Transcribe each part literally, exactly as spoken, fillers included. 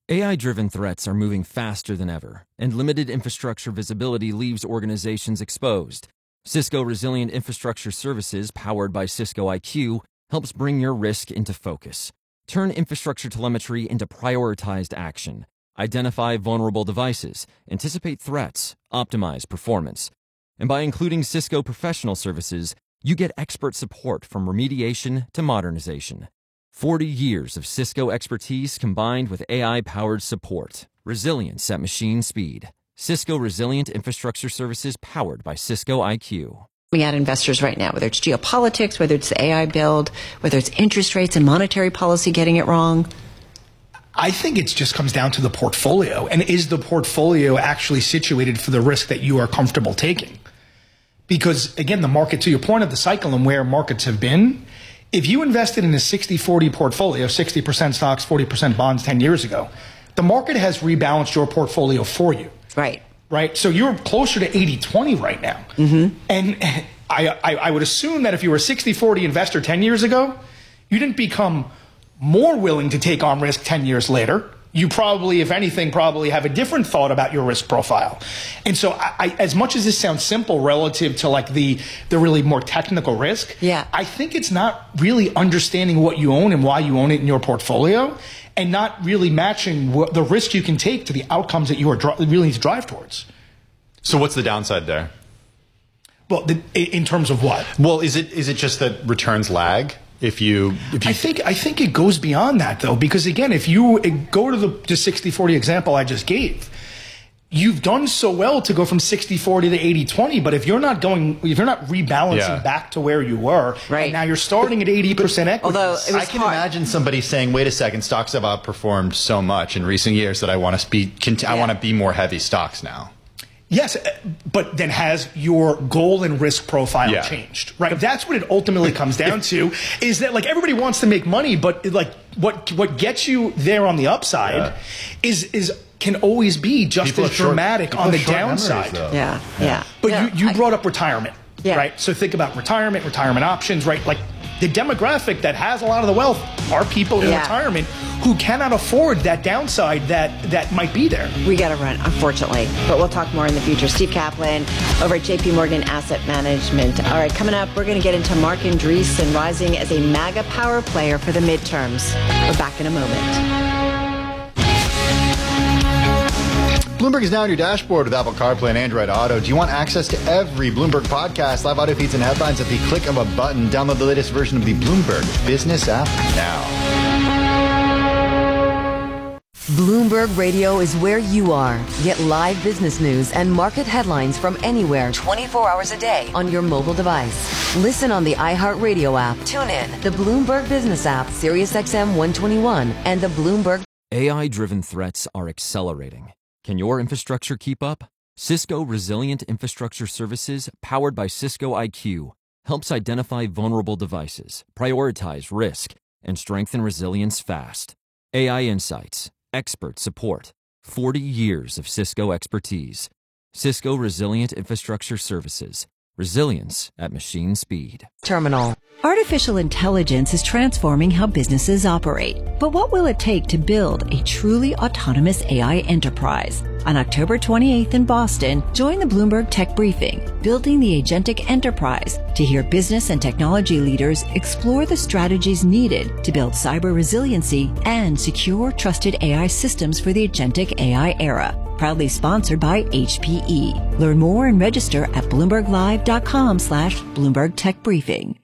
A I-driven threats are moving faster than ever, and limited infrastructure visibility leaves organizations exposed. Cisco Resilient Infrastructure Services, powered by Cisco I Q, helps bring your risk into focus. Turn infrastructure telemetry into prioritized action. Identify vulnerable devices, anticipate threats, optimize performance. And by including Cisco Professional Services, you get expert support from remediation to modernization. forty years of Cisco expertise combined with A I-powered support. Resilience at machine speed. Cisco Resilient Infrastructure Services powered by Cisco I Q. At investors right now, whether it's geopolitics, whether it's the A I build, whether it's interest rates and monetary policy getting it wrong? I think it just comes down to the portfolio. And is the portfolio actually situated for the risk that you are comfortable taking? Because, again, the market, to your point of the cycle and where markets have been, if you invested in a sixty forty portfolio, sixty percent stocks, forty percent bonds ten years ago, the market has rebalanced your portfolio for you. Right. Right? So you're closer to eighty twenty right now. Mm-hmm. And I, I, I would assume that if you were a sixty forty investor ten years ago, you didn't become more willing to take on risk ten years later. You probably, if anything, probably have a different thought about your risk profile. And so I, I, as much as this sounds simple relative to like the, the really more technical risk, yeah. I think it's not really understanding what you own and why you own it in your portfolio and not really matching what, the risk you can take to the outcomes that you are dri- really need to drive towards. So what's the downside there? Well, the, in terms of what? Well, is it is it just that returns lag? If you, if you, I think I think it goes beyond that though, because again, if you go to the, the sixty forty example I just gave, you've done so well to go from sixty forty to eighty twenty, but if you're not going, if you're not rebalancing yeah. back to where you were, right. and now you're starting at eighty percent equity. Although it was I can hard. imagine somebody saying, "Wait a second, stocks have outperformed so much in recent years that I want to be, cont- yeah. I want to be more heavy stocks now." Yes, but then has your goal and risk profile yeah. changed, right? That's what it ultimately comes down to, is that like everybody wants to make money, but like what what gets you there on the upside yeah. is is can always be just People as short, dramatic on the downside. Memories, yeah, yeah, yeah. But yeah. you, you I, brought up retirement, yeah. right? So think about retirement, retirement options, right? Like the demographic that has a lot of the wealth are people in yeah. retirement who cannot afford that downside that, that might be there. We got to run, unfortunately, but we'll talk more in the future. Steve Kaplan over at J P Morgan Asset Management. All right, coming up, we're going to get into Mark Andreessen rising as a MAGA power player for the midterms. We're back in a moment. Bloomberg is now on your dashboard with Apple CarPlay and Android Auto. Do you want access to every Bloomberg podcast, live audio feeds, and headlines at the click of a button? Download the latest version of the Bloomberg Business app now. Bloomberg Radio is where you are. Get live business news and market headlines from anywhere twenty-four hours a day on your mobile device. Listen on the iHeartRadio app. Tune in. The Bloomberg Business app, SiriusXM one twenty-one, and the Bloomberg. A I-driven threats are accelerating. Can your infrastructure keep up? Cisco Resilient Infrastructure Services, powered by Cisco I Q, helps identify vulnerable devices, prioritize risk, and strengthen resilience fast. A I insights, expert support, forty years of Cisco expertise. Cisco Resilient Infrastructure Services, resilience at machine speed. Terminal. Artificial intelligence is transforming how businesses operate. But what will it take to build a truly autonomous A I enterprise? On October twenty-eighth in Boston, join the Bloomberg Tech Briefing, Building the Agentic Enterprise, to hear business and technology leaders explore the strategies needed to build cyber resiliency and secure, trusted A I systems for the agentic A I era. Proudly sponsored by H P E. Learn more and register at bloomberglive.com slash Bloomberg Tech Briefing.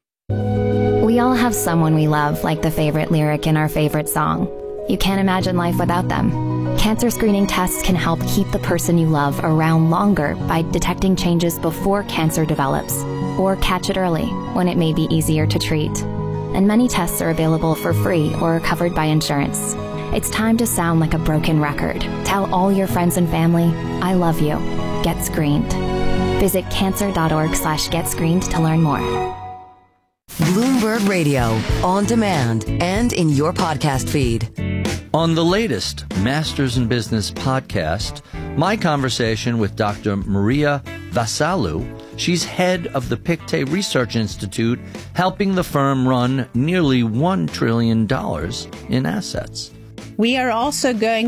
We all have someone we love, like the favorite lyric in our favorite song. You can't imagine life without them. Cancer screening tests can help keep the person you love around longer by detecting changes before cancer develops, or catch it early when it may be easier to treat. And many tests are available for free or are covered by insurance. It's time to sound like a broken record. Tell all your friends and family, I love you. Get screened. Visit cancer.org slash get screened to learn more. Bloomberg Radio, on demand and in your podcast feed. On the latest Masters in Business podcast, my conversation with Doctor Maria Vasalou. She's head of the Pictet Research Institute, helping the firm run nearly one trillion dollars in assets. We are also going